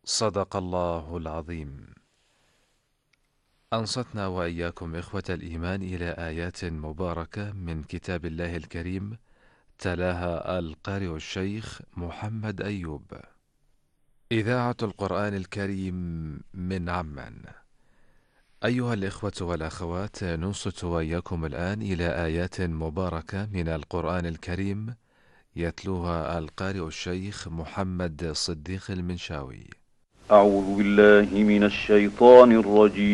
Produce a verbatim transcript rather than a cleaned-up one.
صدق الله العظيم. أنصتنا وإياكم إخوة الإيمان إلى آيات مباركة من كتاب الله الكريم، تلاها القارئ الشيخ محمد أيوب. إذاعة القرآن الكريم من عمان. أيها الإخوة والأخوات، ننصت وإياكم الآن إلى آيات مباركة من القرآن الكريم، يتلوها القارئ الشيخ محمد صديق المنشاوي. أعوذ بالله من الشيطان الرجيم.